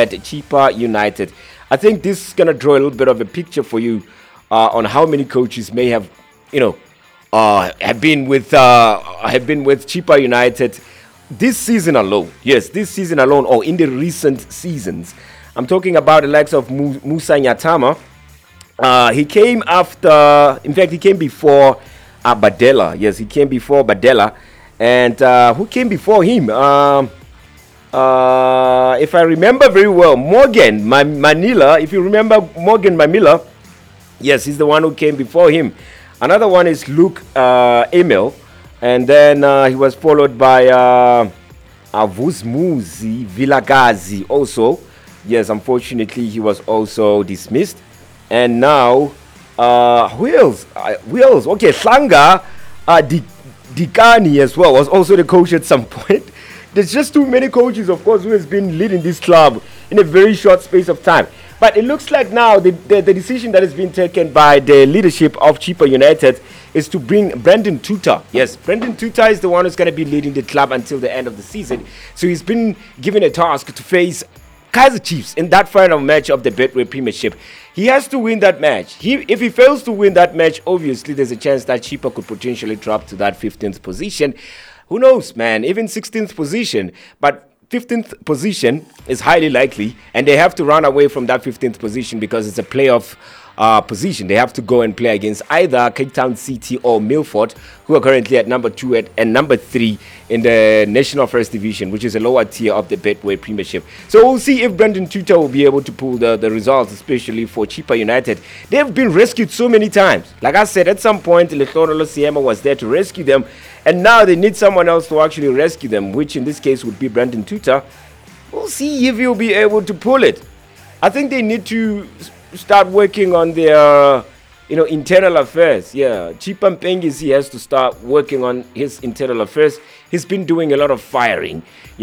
at Chippa United. I think this is going to draw a little bit of a picture for you on how many coaches may have, have been with Chippa United this season alone. Yes, this season alone, or in the recent seasons. I'm talking about the likes of Musa Nyatama. He came after, in fact, he came before Badella. Yes, he came before Badella. And who came before him? If I remember very well, Morgan Manila. If you remember Morgan Mamila, yes, he's the one who came before him. Another one is Luke Emil. And then he was followed by Avuzmuzi Vilagazi also. Yes, unfortunately, he was also dismissed. And now, who else? Okay, Sanga Dikani as well was also the coach at some point. There's just too many coaches, of course, who has been leading this club in a very short space of time. But it looks like now the decision that has been taken by the leadership of Chippa United is to bring Brendan Tuta. Yes, Brendan Tuta is the one who's going to be leading the club until the end of the season. So he's been given a task to face Kaizer Chiefs in that final match of the Betway Premiership. He has to win that match. If he fails to win that match, obviously there's a chance that Chippa could potentially drop to that 15th position. Who knows, man? Even 16th position. But 15th position is highly likely, and they have to run away from that 15th position because it's a playoff position. They have to go and play against either Cape Town City or Milford, who are currently at number 2 and number 3 in the National First Division, which is a lower tier of the Betway Premiership. So we'll see if Brendan Tuta will be able to pull the results, especially for Chippa United. They've been rescued so many times. Like I said, at some point, Lethoro Siema was there to rescue them, and now they need someone else to actually rescue them, which in this case would be Brendan Tuta. We'll see if he'll be able to pull it. I think they need to start working on their internal affairs. Yeah, Chippa Mpengisi has to start working on his internal affairs. He's been doing a lot of firing,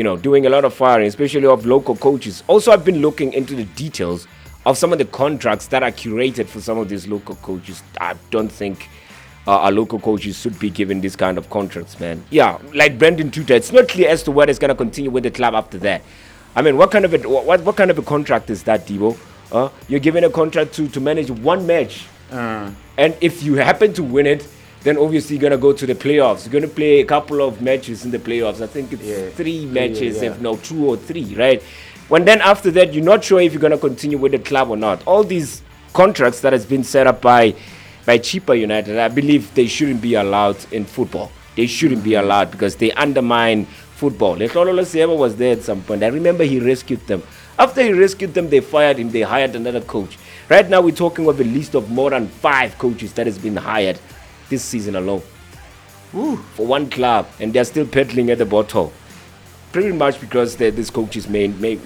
especially of local coaches. Also, I've been looking into the details of some of the contracts that are curated for some of these local coaches. I don't think our local coaches should be given this kind of contracts, man. Yeah, like Brendan Tuta, it's not clear as to whether it's going to continue with the club after that. I mean, what kind of a contract is that, Debo? You're given a contract to manage one match. And if you happen to win it, then obviously you're going to go to the playoffs. You're going to play a couple of matches in the playoffs. I think it's 3 matches, if not 2 or 3, right? When then after that, you're not sure if you're going to continue with the club or not. All these contracts that has been set up by Chippa United, I believe they shouldn't be allowed in football. They shouldn't be allowed because they undermine football. Letholo Siema was there at some point. I remember he rescued them. After he rescued them, they fired him. They hired another coach. Right now, we're talking of a list of more than 5 coaches that has been hired this season alone. Woo, for one club, and they're still pedaling at the bottom. Pretty much because these coaches may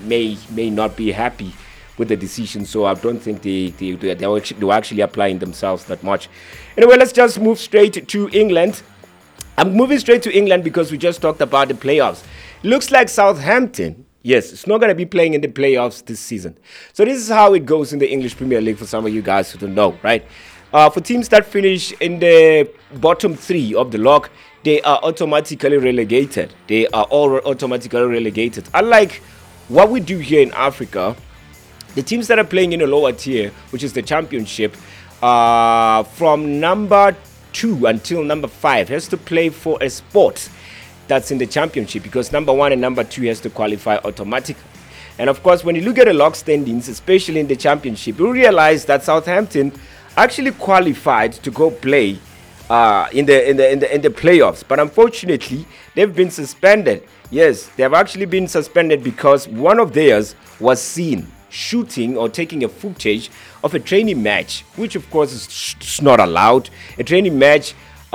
not be happy with the decision. So I don't think they were actually applying themselves that much. Anyway, let's just move straight to England. I'm moving straight to England because we just talked about the playoffs. Looks like Southampton, yes, it's not going to be playing in the playoffs this season. So this is how it goes in the English Premier League for some of you guys who don't know, right? For teams that finish in the bottom 3 of the log, they are automatically relegated. They are all automatically relegated. Unlike what we do here in Africa, the teams that are playing in a lower tier, which is the Championship, from number 2 until number 5 has to play for a spot that's in the Championship, because number 1 and number 2 has to qualify automatically. And of course, when you look at the log standings, especially in the Championship, you realize that Southampton actually qualified to go play in the playoffs, but unfortunately they've been suspended. Yes, they have actually been suspended because one of theirs was seen shooting or taking a footage of a training match, which of course is not allowed. A training match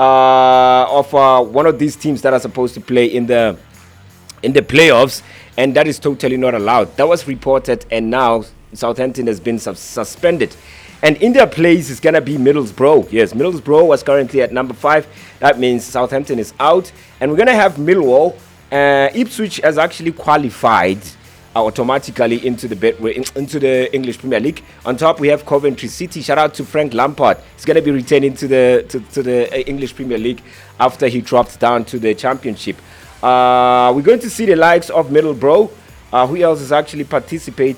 of one of these teams that are supposed to play in the playoffs, and that is totally not allowed. That was reported, and now Southampton has been suspended. And in their place is going to be Middlesbrough. Yes, Middlesbrough was currently at number 5. That means Southampton is out. And we're going to have Millwall. Ipswich has actually qualified automatically into the English Premier League. On top, we have Coventry City. Shout out to Frank Lampard. He's going to be returning to the English Premier League after he dropped down to the Championship. We're going to see the likes of Middlesbrough. Who else is actually participating